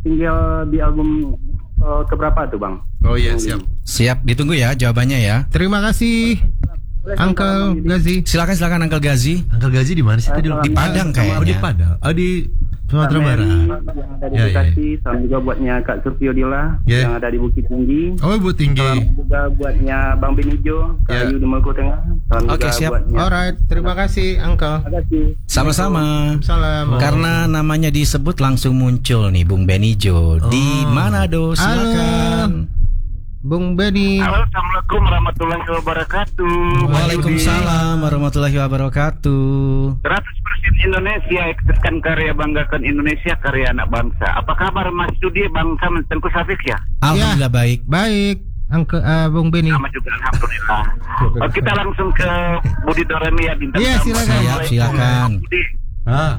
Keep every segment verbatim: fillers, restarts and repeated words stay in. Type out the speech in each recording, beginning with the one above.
tinggal di album uh, keberapa tuh Bang? Oh iya, siap. Siap, ditunggu ya jawabannya ya. Terima kasih Uncle Gazi. Silakan silakan Uncle Gazi. Uncle Gazi di mana sih tadi? Di Padang kayaknya. Oh di Padang. Oh di Sumatera Barat. Yang ada di Ya, Bekasi, ya. salam juga buatnya Kak Surtio Dila Ya. yang ada di Bukit Tinggi. Oh Ibu Tinggi. Salam juga buatnya Bang Benijo, Kak Ya. Ayu di Maluku Tengah. Salam Oke, juga siap. buatnya. Alright, terima kasih Uncle. Terima kasih. Sama-sama. Salam. Karena namanya disebut langsung muncul nih Bung Benijo di Manado. Silakan. Bung Beni. Halo, assalamualaikum warahmatullahi wabarakatuh. Waalaikumsalam warahmatullahi wabarakatuh. seratus persen Indonesia, ekseskan karya, banggakan Indonesia, karya anak bangsa. Apa kabar Mas Yudi, Bangsa Tengku Safik ya? Alhamdulillah baik. Baik, Uncle uh, Bung Beni. Sama juga Alhamdulillah. Oh, kita langsung ke Budi Doremi ya, bintang Iya, tamu. silakan. Siap, silakan. Budi. Ah.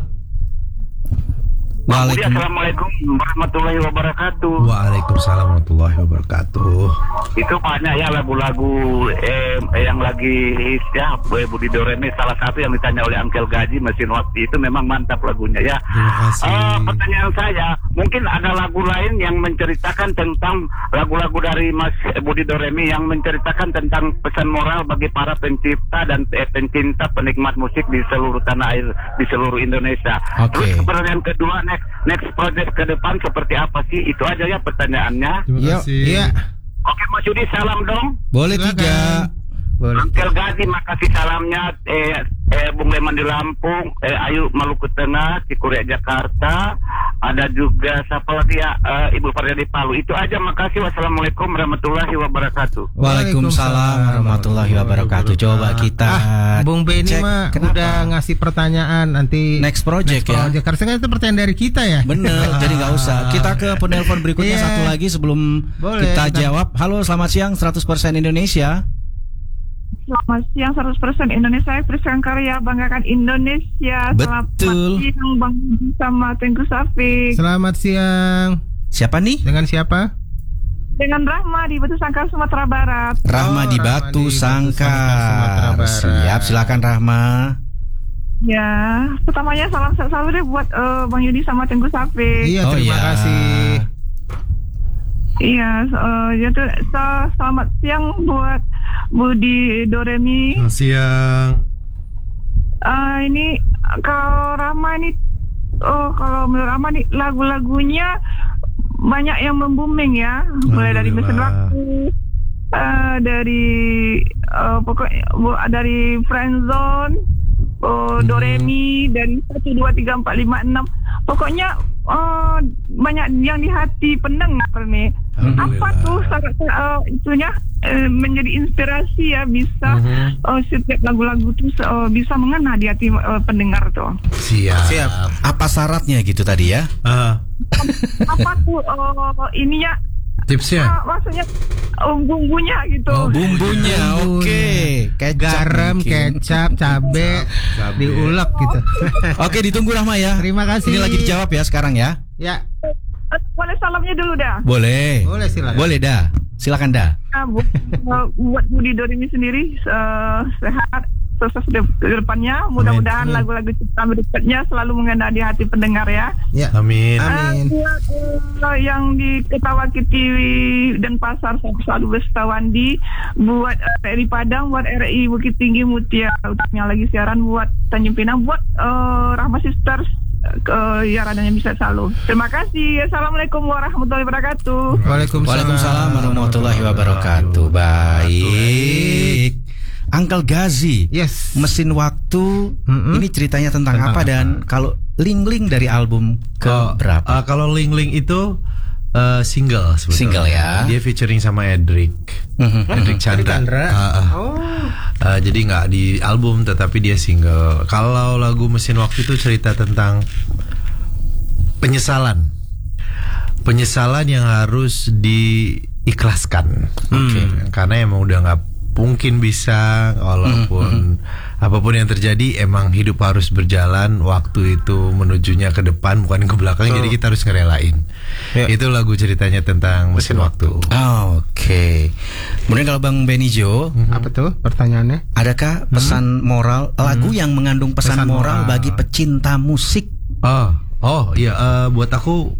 Bang Budi, Waalaikum- assalamualaikum warahmatullahi wabarakatuh. Waalaikumsalam warahmatullahi wabarakatuh. Itu banyak ya lagu-lagu eh, yang lagi hits ya. eh, Budi Doremi salah satu yang ditanya oleh Uncle Gaji mesin waktu itu memang mantap lagunya ya. Terima kasih. Eh, pertanyaan saya, mungkin ada lagu lain yang menceritakan tentang lagu-lagu dari Mas Budi Doremi yang menceritakan tentang pesan moral bagi para pencipta dan eh, pencinta penikmat musik di seluruh tanah air, di seluruh Indonesia. Oke. Terus pertanyaan kedua, next next project ke depan seperti apa sih? Itu aja ya pertanyaannya. Terima Yuk, kasih. iya. Oke Mas Yudi, salam dong. Boleh Silakan. tiga. Boleh. Uncle Gazi, makasih salamnya. Eh, eh, Bung Leman di Lampung, eh, Ayu Maluku Tengah, Cikuria Jakarta. Ada juga siapa lagi ya? Eh, Ibu Farida di Palu. Itu aja, makasih. Wassalamualaikum warahmatullahi wabarakatuh. Waalaikumsalam warahmatullahi wabarakatuh. Coba kita Ah, Bung Beni cek. mah Kenapa? udah ngasih pertanyaan nanti Next project ya. project. Karena itu pertanyaan dari kita ya. Bener, jadi nggak usah. Kita ke penelpon berikutnya Iya. satu lagi sebelum Boleh, kita kita- jawab. Halo, selamat siang seratus persen Indonesia. Selamat siang seratus persen Indonesia, Presiden Karya, banggakan Indonesia. Betul. Selamat siang Bang sama Tengku Safik. Selamat siang. Siapa nih? Dengan siapa? Dengan Rahma di Batu Sangkar, Sumatera Barat. Rahma Oh, di Rahma Batu di Batu Sangkar. Sangkar, Sumatera Barat. Siap, silakan Rahma. Ya, pertamanya salam sehat selalu deh buat eh, Bang Yudi sama Tengku Safik. Iya, Oh, terima iya. kasih. Iya, eh, ya tuh, so- selamat siang buat Budi Doremi. Selamat siang. Eh, ini kalau Rahma ini, oh kalau menurut Rahma nih lagu-lagunya banyak yang membooming ya, mulai dari mesin Alhamdulillah. waktu, eh, dari eh, pokoknya bu- dari Friendzone, oh, Hmm. Doremi, dari satu dua tiga empat lima enam, pokoknya eh, banyak yang di hati pendengar nih. Apa tuh syarat eh, itunya eh, menjadi inspirasi ya bisa Mhm. eh, setiap lagu-lagu tuh eh, bisa mengena di hati eh, pendengar tuh. Siap. Siap. Apa syaratnya gitu tadi ya? Ah, Apa tuh eh, ininya? tipsnya. Ah, maksudnya eh, bumbunya gitu. Oh, bumbunya. Oke. Kecap Garam, mungkin. kecap, cabe, Cabe. diulek gitu. Oke, ditunggu Rahma ya. Terima kasih. Ini lagi dijawab ya sekarang ya. Ya, Eh, boleh salamnya dulu dah. Boleh. boleh silakan. Boleh dah. Silakan dah. Nah, bu- eh, buat Budi Doremi sendiri eh, sehat sukses di ke depannya. Mudah-mudahan Amin. lagu-lagu ciptaan berikutnya selalu mengena di hati pendengar ya. Ya. Amin. Amin. Eh, buat eh, yang di Ketawaki T V dan Pasar selalu Bestawandi, buat eh, R I Padang, buat R I Bukit Tinggi Mutia yang lagi siaran, buat Tanjung Pinang, buat eh, Rahma Sisters ke ya radanya bisa selalu. Terima kasih. Assalamualaikum warahmatullahi wabarakatuh. Waalaikumsalam. Waalaikumsalam warahmatullahi wabarakatuh. Baik. Uncle Gazi. Yes. Mesin waktu. Mm-mm. Ini ceritanya tentang, Tentang apa apa? dan kalau Ling-Ling dari album ke Oh, berapa? ah, kalau Ling Ling itu eh, single sebetulnya. Single ya. Dia featuring sama Edric. Mhm. Edric Chandra. Chandra. Ah, ah. Oh. Uh, jadi nggak di album tetapi dia single. Kalau lagu Mesin Waktu itu cerita tentang penyesalan, penyesalan yang harus diikhlaskan. Oke. Karena emang udah nggak mungkin bisa, walaupun apapun yang terjadi, emang hidup harus berjalan. Waktu itu menujunya ke depan bukan ke belakang. Jadi kita harus ngerelain. Ya. Itu lagu ceritanya tentang Mesin Waktu. Oh, Oke. Kemudian kalau Bang Benijo, Apa tuh pertanyaannya? adakah pesan moral lagu yang mengandung pesan, Pesan moral moral. bagi pecinta musik? Oh, oh iya. eh, buat aku